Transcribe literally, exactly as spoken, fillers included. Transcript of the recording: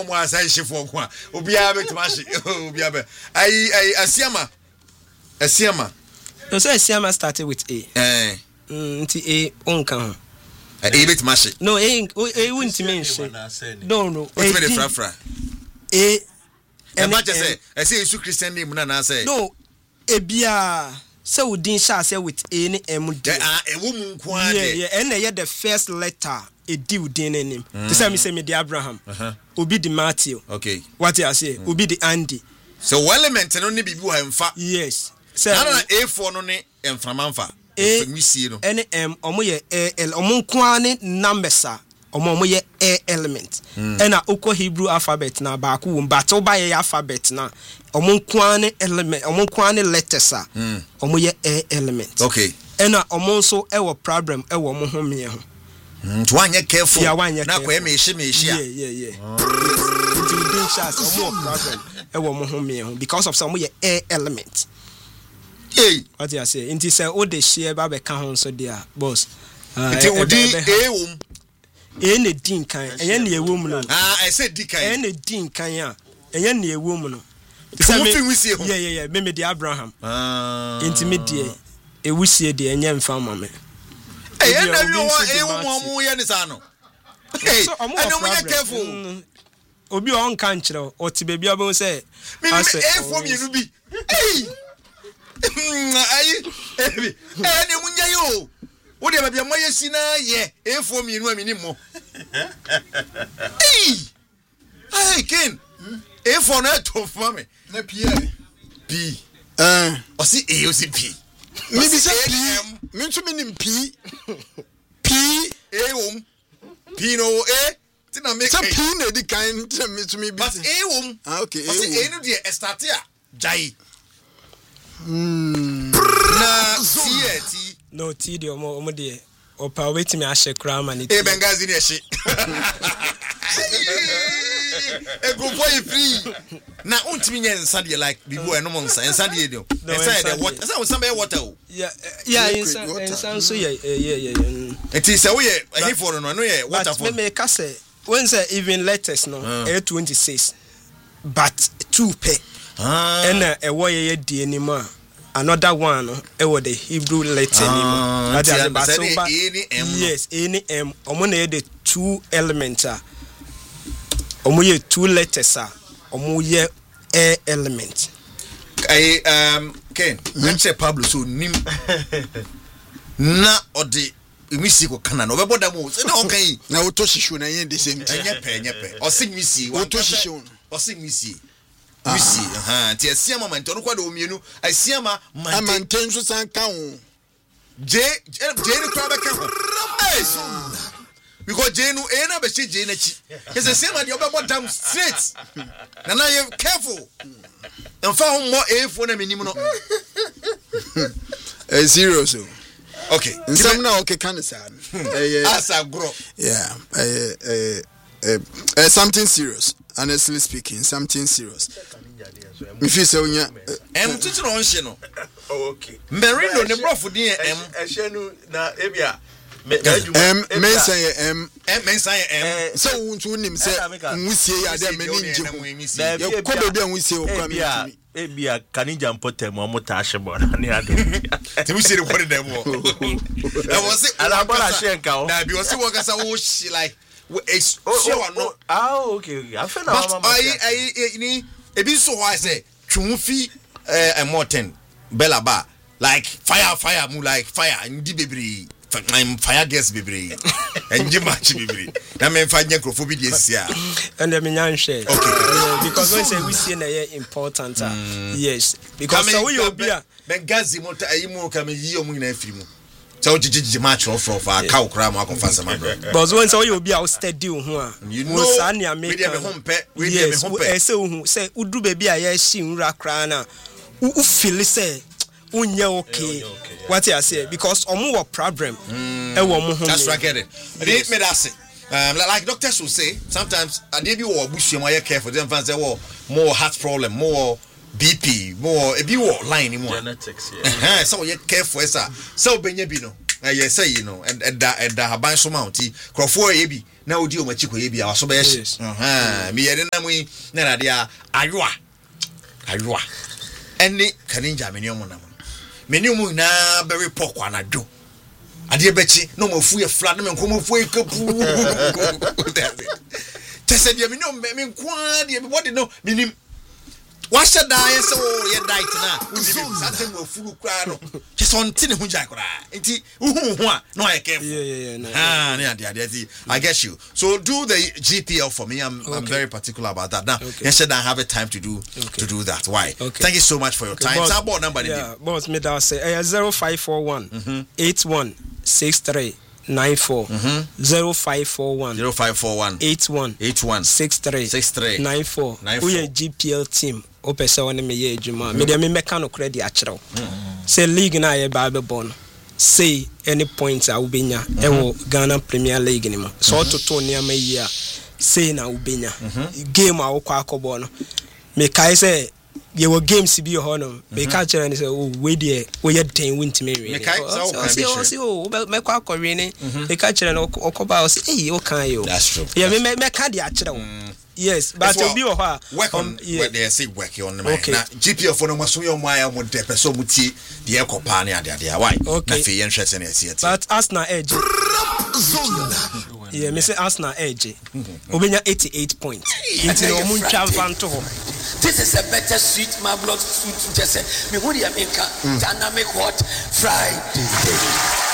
mo mo asa hifo ko a obi a betmashi obi a be ai ai asiama asiama no so asiama started with A eh nti A onka ho a betmashi no A A won't mention no no what's the frafra A and what say I say you Christian name na say no ebia say udin sha say with A ni M D ah e wo mu nko ade yeah yeah and yeah the first letter e di udin name to say me say me di Abraham obi di Matthew okay what you say obi di Andy so element no ne bibi wo emfa yes say na na A four no ne emframa mfa A misie no N M omo ye A L omo nko ane numbers a omo omo ye A element and a oko Hebrew alphabet na ba ko won but oba ye alphabet na omo nko ane element omo nko ane letters a omo ye A element okay and a omo so e wo problem e wo mo ho me ho to anya careful na ko e me hye me hye yeah yeah yeah it will be chance omo problem e wo mo ho me ho because of some ye A element. Hey, what you say? Inti say o de share ba be ka ho so dia boss. Inti odi e wom. E na din kan. Enye na ewom no. Ah, I said di kan. E na din kan a. Enye na ewom no. Say me wisie ho. Yeah yeah yeah, me me di Abraham. Ah. Inti me di e wisie di enye mfa ma me. Eh, na wi wo e wom mo ye ni sa no. Hey, and you be careful. Obi on kan kire o ti bebi obo say. Me me e for me no bi. Hey. Ayi ebi ene munya yo wo de ba bia moye si na ye efo mi nu amini mo eh ai ken efo na to for me na p p eh o si e o si p me bi say p me nso me nim p p e wom p no e ti na make say p na di kan me to me bi but e wom ah okay o si e no de start a jai Mm. Na T no T de omo omo de opa wetimi ahye kra ma ni e Bengazi ni ehye e go for you free na untimi nye nsa de like bibo eno mo nsa nsa de de nsa de water nsa nsa be water o yeah yeah nsa nsa so yeah yeah yeah it is say we here for no no yeah water for me me ka say when say even letters no e twenty-six but two pe ah and e wo ye die ni ma another one e wo the Hebrew letter ni ma that is but so yes any m omo na the two elements a omo ye two letters a omo ye a element I um Ken menche Pablo so nim na odi imisi ko kana no beboda mo se na okan na woto hihwu na yen the same thing enye pe enye pe o sig misi woto hihwu o sig misi misi aha ti asiama man to no kwa do mienu asiama man amanten so san ka ho je je ni kwa be ka ho eh so because je no e na be che je na chi is asiama de obebo dam straight na na you careful and fa ho mo e fo na menim no eh zero so okay nsam na okay kan sa eh asa gro yeah eh eh eh something serious, honestly speaking, something serious. If you say unya em tutu no nhye no okay merino ne brofo din em ehye nu na ebia em men say em em men say em so wontu nim say nwusie ya de meni nje ya ko be bia nwusie o kwa mi ebia kanija mpotem o muta ahye na ne ado ti mu sire kwore dem o e was it ala bola shenka o na bi o se wo kasa wo shi like it's sure no ah okay okay I feel na mama I I ni ebi so why say twufi eh morten bella ba like fire fire mu like fire ndi bebre I'm fire gas bebre enje match bebre na me fa nya crofobia di esia and me nyan share okay because when say we see na important yes because so we obia Bengazi mo ta ayi mo ka me yi o mu na afiri mu so jijiji match of of a cow cram akofa sama bro but when so you be out steady ho a mo sa na make we dey me hompe we dey me hompe e say hu say udu baby a ya shi nwura kra na u feel say unye okay what you say because omo wo problem e wo mo ho that's right get it they made us um like doctors will say sometimes and they be wo busuam aye careful them fans say wo more heart problem more B P more e bi wo line ni mo genetics yeah eh so you careful esa so benye bi no you say you know and and and da haban so mounty crofo e bi na odi o machi ko e bi aso be ye aha me yere na mu na na dia ayoa ayoa eni kaninja me ni omo na mo me ni mu na very poor kwanado ade bechi no mafu ye flat na me nko mafu e kapu tese dia me no me nkwa dia me body no minim What's the diet? So, you're diet now. Something will fool crowd. Just on tin who jack. No, I can't. Yeah, yeah, yeah. Ah, yeah, yeah, yeah. I guess you. So, do the G P L for me. I'm, okay. I'm very particular about that. Now, okay. Instead, I have a time to do okay. to do that. Why? Okay. Thank you so much for your time. What's board number? Yeah, boss, me that say zero five four one eight one six three. Nine four zero five four one zero five four one eight one eight one six three six three nine four. We are G P L team. Ope se wone me ye adwuma. Me de me meka no credit a kyerɛw. Say league na ye ba be bon. Say any points a ubenya e wo Ghana Premier League ni mo. So to to ne ama yi a say na ubenya. Game a wo kwa akɔbɔ no. Me kai say ye were games bi ho no be ka kire ni say oh we dey we ye den wintimi we me kai say oh say oh me kwa akɔwe ni be ka kire no okoba o say eh o kan yo that's true yeah me me ka dey a kire wo yes but obi wo ho work on where they say work on the man na G P L for no maso yo maya mo de person mo tie de e kopa na ade ade why na fe yen hwese na ese ete but Arsenal edge yeah me say Arsenal edge obenya eighty-eight points into no mun twa to ho. This is a better sweet marvelous food. Just say me who the America dynamic hot fried.